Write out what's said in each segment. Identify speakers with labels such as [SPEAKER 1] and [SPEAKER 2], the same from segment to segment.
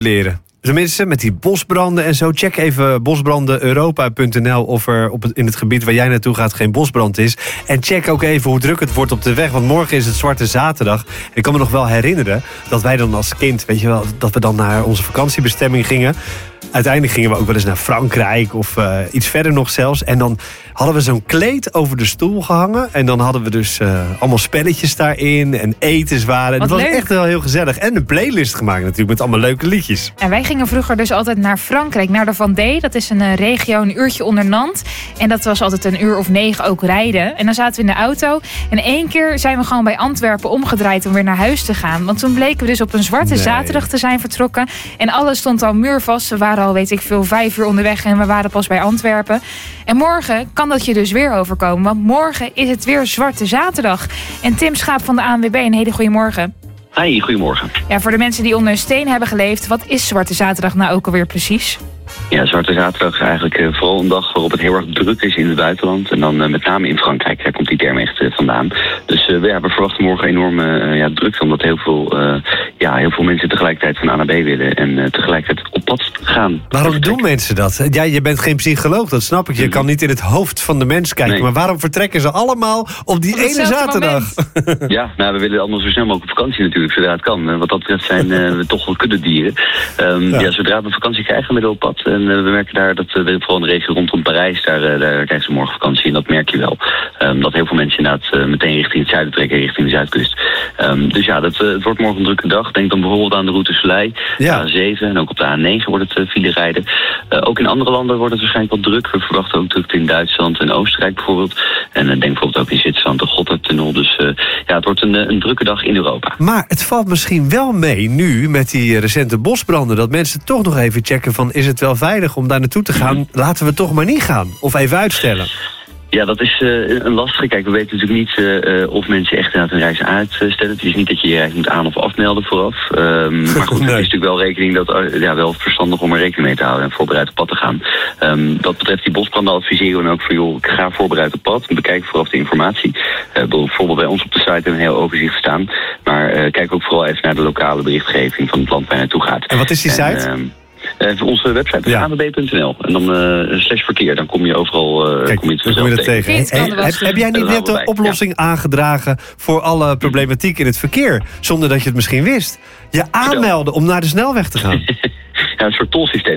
[SPEAKER 1] leren. Tenminste, met die bosbranden en zo. Check even bosbrandeneuropa.nl of er in het gebied waar jij naartoe gaat geen bosbrand is. En check ook even hoe druk het wordt op de weg. Want morgen is het Zwarte Zaterdag. En ik kan me nog wel herinneren dat wij dan als kind, weet je wel, dat we dan naar onze vakantiebestemming gingen. Uiteindelijk gingen we ook wel eens naar Frankrijk of iets verder nog zelfs. En dan hadden we zo'n kleed over de stoel gehangen. En dan hadden we dus allemaal spelletjes daarin en etenswaren. Het was echt wel heel gezellig. En een playlist gemaakt natuurlijk met allemaal leuke liedjes.
[SPEAKER 2] En wij gingen vroeger dus altijd naar Frankrijk, naar de Vendée. Dat is een regio, een uurtje onder Nantes. En dat was altijd 1 uur of 9 ook rijden. En dan zaten we in de auto. En 1 keer zijn we gewoon bij Antwerpen omgedraaid om weer naar huis te gaan. Want toen bleken we dus op een Zwarte Zaterdag te zijn vertrokken. En alles stond al muurvast. We waren al, weet ik veel, 5 uur onderweg en we waren pas bij Antwerpen. En morgen kan dat je dus weer overkomen. Want morgen is het weer Zwarte Zaterdag. En Tim Schaap van de ANWB, een hele goede morgen.
[SPEAKER 3] Hi, goedemorgen.
[SPEAKER 2] Ja, voor de mensen die onder een steen hebben geleefd, wat is Zwarte Zaterdag nou ook alweer precies?
[SPEAKER 3] Ja, Zwarte Zaterdag is eigenlijk vooral een dag waarop het heel erg druk is in het buitenland. En dan met name in Frankrijk, daar komt die term echt vandaan. Dus we verwachten morgen enorme drukte, omdat heel veel mensen tegelijkertijd van A naar B willen. En tegelijkertijd op pad gaan.
[SPEAKER 1] Waarom doen mensen dat? Ja, je bent geen psycholoog, dat snap ik. Je kan niet in het hoofd van de mens kijken. Nee. Maar waarom vertrekken ze allemaal op die ene zaterdag?
[SPEAKER 3] Ja, we willen allemaal zo snel mogelijk op vakantie natuurlijk, zodra het kan. Wat dat betreft zijn we toch wel kuddedieren. Zodra we vakantie krijgen met op pad. En we merken daar dat vooral in de regio rondom Parijs, daar krijgen ze morgen vakantie. En dat merk je wel. Dat heel veel mensen inderdaad meteen richting het zuiden trekken, richting de zuidkust. Het wordt morgen een drukke dag. Denk dan bijvoorbeeld aan de route Soleil, de A7 en ook op de A9 wordt het file rijden. Ook in andere landen wordt het waarschijnlijk wel druk. We verwachten ook drukte in Duitsland en Oostenrijk bijvoorbeeld. En denk bijvoorbeeld ook in Zwitserland, de Gotthardtunnel. Dus het wordt een drukke dag in Europa.
[SPEAKER 1] Maar het valt misschien wel mee nu met die recente bosbranden, dat mensen toch nog even checken van, is het wel veilig om daar naartoe te gaan? Laten we toch maar niet gaan. Of even uitstellen.
[SPEAKER 3] Ja, dat is een lastige. Kijk, we weten natuurlijk niet of mensen echt inderdaad een reis uitstellen. Het is niet dat je je reis moet aan- of afmelden vooraf. Maar goed, het is natuurlijk wel rekening dat wel verstandig om er rekening mee te houden en voorbereid op pad te gaan. Dat betreft die bosbranden adviseren we ook van, joh, ga voorbereid op pad. Bekijk vooraf de informatie. Bijvoorbeeld bij ons op de site hebben we een heel overzicht staan. Maar kijk ook vooral even naar de lokale berichtgeving van het land waar je naartoe gaat.
[SPEAKER 1] En wat is die site?
[SPEAKER 3] Onze website is anwb.nl. En dan /verkeer. Dan kom je overal kom je
[SPEAKER 1] dat tegen. Heb jij niet net de oplossing aangedragen voor alle problematiek in het verkeer? Zonder dat je het misschien wist. Je aanmelden om naar de snelweg te gaan.
[SPEAKER 3] Ja, een soort tolsysteem.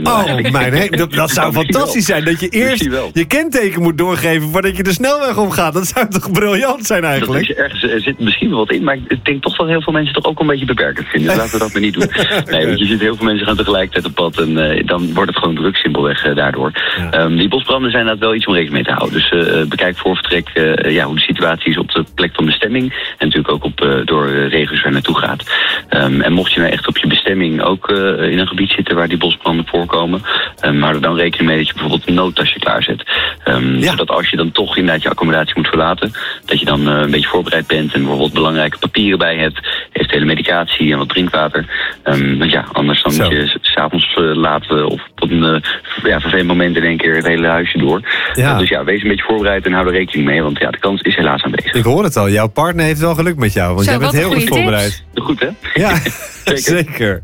[SPEAKER 1] Dat zou fantastisch zijn. Dat je eerst je kenteken moet doorgeven voordat je de snelweg omgaat. Dat zou toch briljant zijn eigenlijk?
[SPEAKER 3] Er zit misschien wel wat in, maar ik denk toch dat heel veel mensen toch ook een beetje beperkend vinden. Dus laten we dat maar niet doen. Nee, want je ziet heel veel mensen gaan tegelijkertijd op pad en dan wordt het gewoon druk simpelweg daardoor. Ja. Die bosbranden zijn inderdaad wel iets om rekening mee te houden. Dus bekijk voor vertrek hoe de situatie is op de plek van bestemming. En natuurlijk ook door regio's waar je naartoe gaat. En mocht je nou echt op je bestemming ook in een gebied zitten waar die bosbranden voorkomen, maar er dan rekening mee dat je bijvoorbeeld een noodtasje klaarzet. Zodat als je dan toch inderdaad je accommodatie moet verlaten, dat je dan een beetje voorbereid bent en bijvoorbeeld belangrijke papieren bij hebt, eventuele medicatie en wat drinkwater. Want anders dan moet je 's avonds laten of op een vervelend moment in één keer het hele huisje door.
[SPEAKER 1] Ja.
[SPEAKER 3] Dus wees een beetje voorbereid en hou er rekening mee, want de kans is helaas aanwezig.
[SPEAKER 1] Ik hoor het al, jouw partner heeft wel geluk met jou, want jij bent heel goed voorbereid.
[SPEAKER 3] Goed, hè?
[SPEAKER 1] Ja, zeker.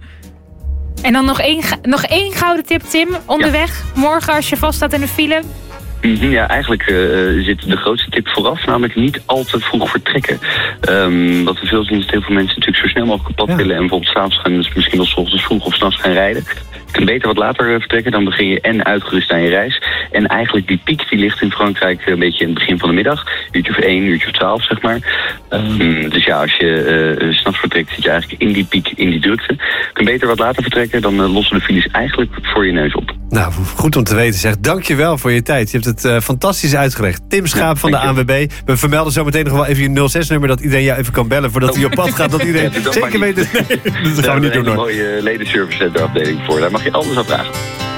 [SPEAKER 2] En dan nog één gouden tip, Tim, onderweg. Morgen als je vaststaat in de file.
[SPEAKER 3] Ja, eigenlijk zit de grootste tip vooraf, namelijk niet al te vroeg vertrekken. Wat we veel zien is dat heel veel mensen natuurlijk zo snel mogelijk op pad willen en bijvoorbeeld 's avonds gaan, dus misschien wel 's ochtends vroeg of 's nachts gaan rijden. Je kunt beter wat later vertrekken, dan begin je en uitgerust aan je reis. En eigenlijk die piek die ligt in Frankrijk een beetje in het begin van de middag. Uurtje of 1, uurtje of 12, zeg maar. Dus als je 's nachts vertrekt, zit je eigenlijk in die piek, in die drukte. Je kunt beter wat later vertrekken, dan lossen de files eigenlijk voor je neus op.
[SPEAKER 1] Nou, goed om te weten, zeg. Dank je wel voor je tijd. Je hebt het fantastisch uitgelegd. Tim Schaap van de ANWB. We vermelden zo meteen nog wel even je 06-nummer, dat iedereen jou even kan bellen voordat hij op pad gaat. Dat iedereen zeker weet. Nee, dat gaan we niet doen, hoor.
[SPEAKER 3] Daar hebben we een mooie ledenservice afdeling voor. Daar mag je alles aan vragen.